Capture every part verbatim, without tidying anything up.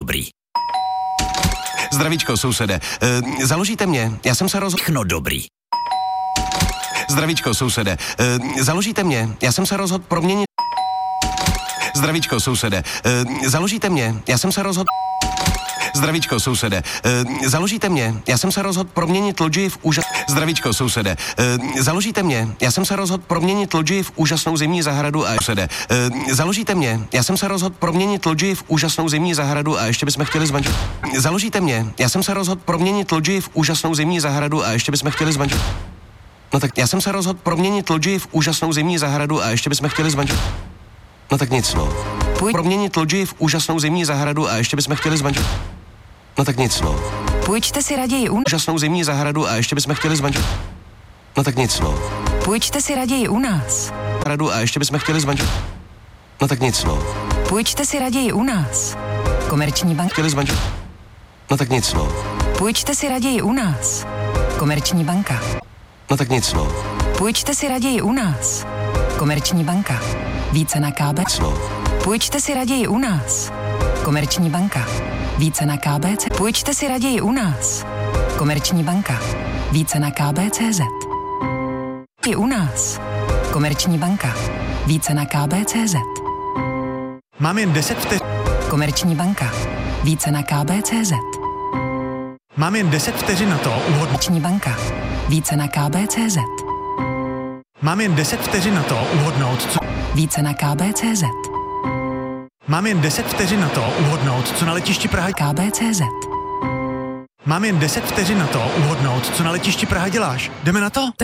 dobrý. Zdravíčko, sousede. E, založíte mě? Já jsem se rozhodl... Všechno dobrý. Zdravíčko, sousede. E, založíte mě? Já jsem se rozhodl proměnit... Zdravíčko, sousede. E, založíte mě? Já jsem se rozhodl... Zdravíčko, sousede. E, založíte mě? Já jsem se rozhodl proměnit loďii v úžas... Zdravíčko, sousede. E, založíte mě? Já jsem se rozhodl proměnit loďii v úžasnou zimní zahradu a... Sousede. E, založíte mě? Já jsem se rozhodl proměnit loďii v úžasnou zimní zahradu a ještě bychom chtěli zmanžit... Založíte mě? Já jsem se rozhodl proměnit loďii v úžasnou zimní zahradu a ještě bychom chtěli zmanžit... No tak já jsem se rozhodl proměnit loďii v úžasnou zimní zahradu a ještě bychom chtěli zmanžit... No tak nic, no. Půj... Proměnit loďii v úžasnou zimní zahradu a ještě bychom chtěli zmanžit... No tak nic, no. Půjčte si raději u... Úžasnou zimní zahradu a ještě bychom chtěli zmanžit... No tak nic, no. Půjčte si raději u nás. Zahradu a ještě bychom chtěli zmanžit... No tak nic, no. Půjčte si raději u nás. Komerční banka. Chtěli zmanžit... No tak nic, no. Půjčte si raději u nás. Komerční banka. No tak nic, no. Půjčte si raději u nás. Komerční banka. Více na K B. No. Půjčte si raději u nás. Komerční banka. Více na K B C. Půjčte si raději u nás. Komerční banka. Více na K B C Z. I u nás. Komerční banka. Více na K B C Z. Mám jen deset vteřin. Komerční banka. Více na K B C Z. Mám jen deset vteřin na to uhodnout. Komerční banka. Více na K B C Z. Mám jen deset vteřin na to uhodnout, co... Více na K B C Z. Mám jen deset vteřin na to uhodnout, co na letišti Praha... K B C Z. Mám jen deset vteřin na to uhodnout, co na letišti Praha děláš. Jdeme na to? Tak.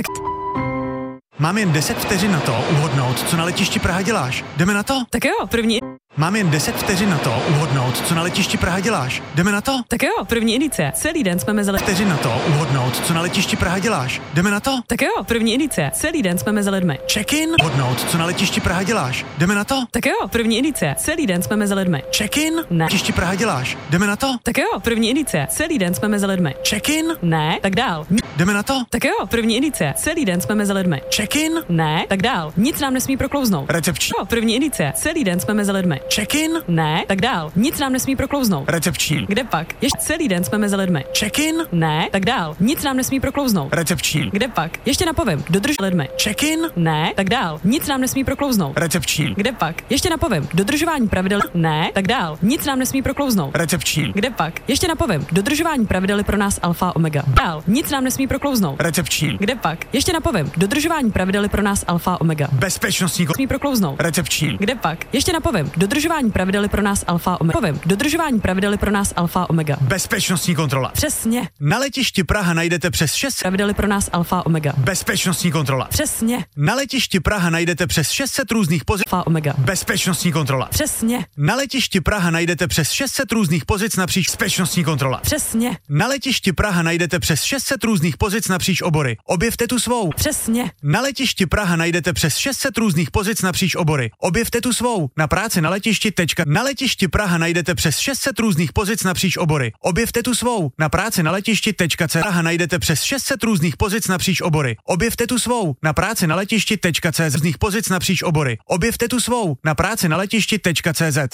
Mám jen deset vteřin na to uhodnout, co na letišti Praha děláš. Jdeme na to? Tak jo, první... Mám jen deset vteřin na to uhodnout, co na letišti Praha děláš. Jdeme na to? Tak jo, první indicie. Celý den jsme mezi... Vteřin na to uhodnout, co na letišti Praha děláš. Jdeme na to? Tak jo, první indicie. Celý den jsme mezi lidmi. Check-in. Uhodnout, co na letišti Praha děláš. Jdeme na to? Tak jo, první indicie. Celý den jsme mezi lidmi. Check-in. Ne. Letišti Praha děláš. Jdeme na to? Tak jo, první indicie. Celý den jsme mezi lidmi. Check-in. Ne, tak dál. Jdeme na to? Tak jo, první indicie. Celý den jsme mezi lidmi. Check-in. Ne, tak dál. Nic nám nesmí proklouznout. Recepční. Jo, první indicie. Celý den jsme mezi lidmi. Check-in. Ne, tak dál. Nic nám nesmí proklouznout. Recepční. Kde pak? Ještě celý den jsme mezi lidmi. Check-in. Ne, tak dál. Nic nám nesmí proklouznout. Recepční. Kde pak? Ještě napovím. Dodrž lidmi. Check-in. Ne, tak dál. Nic nám nesmí proklouznout. Recepční. Kde pak? Ještě napovím. Dodržování pravidel. Ne, tak dál. Nic nám nesmí proklouznout. Recepční. Kde pak? Ještě napovím. Dodržování pravidel je pro nás alfa a omega. Dál. Nic nám nesmí proklouznout. Recepční. Kde pak? Ještě napovím. Dodržování pravidel je pro nás alfa a omega. Bezpečnostní. Nesmí proklouznout. Recepční. Kde pak? Ještě napovím. Dodržování pravidel je pro nás alfa a omega. Povím. Dodržování pravidel je pro nás alfa a omega. Bezpečnostní kontrola. Přesně. Na letišti Praha najdete přes šest set Pravidel je pro nás alfa a omega. Bezpečnostní kontrola. Přesně. Na letišti Praha najdete přes šest set různých pozic. Alfa a omega. Bezpečnostní kontrola. Přesně. Na letišti Praha najdete přes šest set různých pozic napříč. Bezpečnostní kontrola. Přesně. Na letišti Praha najdete přes šest set různých pozic napříč obory. Objevte tu svou. Přesně. Na letišti Praha najdete přes šest set různých pozic napříč obory. Objevte tu svou. Na práci na letišti. Tečka. Na letišti Praha najdete přes šest set různých pozic napříč obory. Objevte tu svou. Na práci na letišti. Tečka. Praha najdete přes šest set různých pozic napříč obory. Objevte tu svou. Na práci na letišti. Tečka. C Z různých pozic napříč obory. Objevte tu svou. Na práci na letišti. Tečka. C Z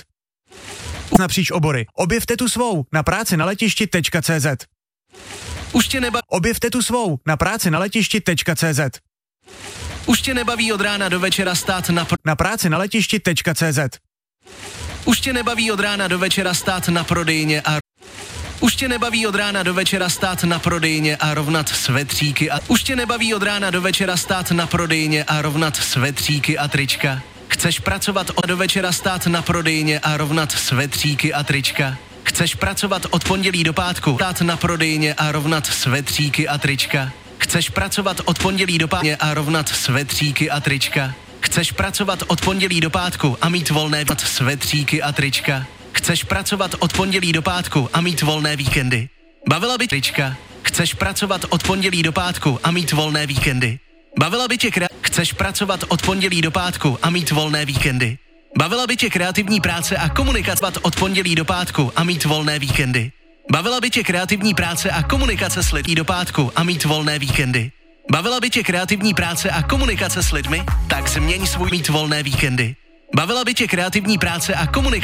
napříč obory. Objevte tu svou. Na práci na letišti. Tečka. C Z Už tě neba... Objevte tu svou. Na práci na letišti. Tečka. C Z Už tě nebaví od rána do večera stát na... Pro... Na práci na letišti. Tečka. C Z Už tě nebaví od rána do večera stát na prodejně a... Už tě nebaví od rána do večera stát na prodejně a rovnat svetříky a... Už tě nebaví od rána do večera stát na prodejně a rovnat svetříky a trička. Chceš pracovat od do večera stát na prodejně a rovnat svetříky a trička. Chceš pracovat od pondělí do pátku stát na prodejně a rovnat svetříky a trička. Chceš pracovat od pondělí do pátku a rovnat svetříky a trička. Chceš pracovat od pondělí do pátku a mít volné svetříky a trička. Chceš pracovat od pondělí do pátku a mít volné víkendy. Bavila by trička. Chceš pracovat od pondělí do pátku a mít volné víkendy. Bavila by tě kre... Chceš pracovat od pondělí do pátku a mít volné víkendy. Bavila by tě kreativní práce a komunikace od pondělí do pátku a mít volné víkendy. Bavila by tě kreativní práce a komunikace s lidmi do pátku a mít volné víkendy. Bavila by tě kreativní práce a komunikace s lidmi? Tak změň svůj mít volné víkendy. Bavila by tě kreativní práce a komunikace